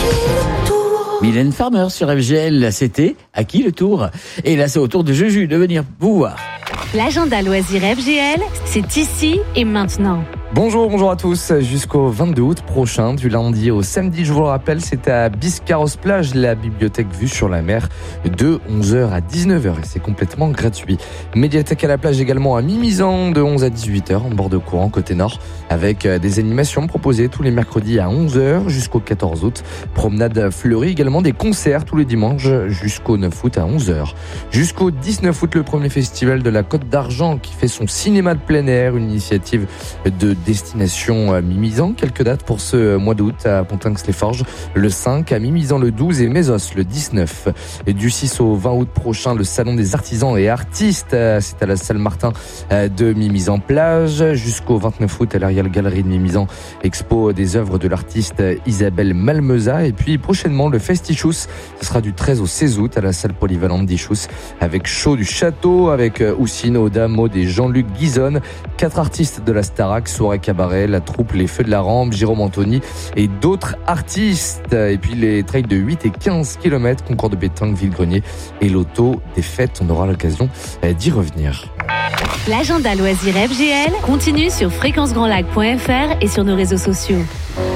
Mylène Farmer sur FGL, c'était À qui le tour? Et là, c'est au tour de Juju de venir vous voir. L'agenda loisir FGL, c'est ici et maintenant. Bonjour à tous. Jusqu'au 22 août prochain, du lundi au samedi, je vous le rappelle, c'est à Biscarrosse-Plage, la bibliothèque vue sur la mer, de 11h à 19h et c'est complètement gratuit. Médiathèque à la plage également à Mimizan, de 11 à 18h en bord de courant côté nord, avec des animations proposées tous les mercredis à 11h jusqu'au 14 août. Promenade fleurie, également des concerts tous les dimanches jusqu'au 9 août à 11h. Jusqu'au 19 août, le premier festival de la Côte d'Argent qui fait son cinéma de plein air, une initiative de destination Mimizan. Quelques dates pour ce mois d'août à Pontinx-les-Forges le 5, à Mimizan le 12 et Mésos le 19. Et du 6 au 20 août prochain, le salon des artisans et artistes, c'est à la salle Martin de Mimizan-Plage. Jusqu'au 29 août à l'Arial Galerie de Mimizan, expo des œuvres de l'artiste Isabelle Malmeza. Et puis prochainement le Festichous, ce sera du 13 au 16 août à la salle polyvalente d'Ichous, avec Show du Château, avec Houssine, Oda, Maud et Jean-Luc Guizonne. 4 artistes de la Starac, soirée cabaret, la troupe Les Feux de la Rampe, Jérôme Anthony et d'autres artistes. Et puis les trails de 8 et 15 km, concours de pétanque, Villegrenier et l'auto des fêtes. On aura l'occasion d'y revenir. L'agenda loisir FGL continue sur fréquencegrandlac.fr et sur nos réseaux sociaux.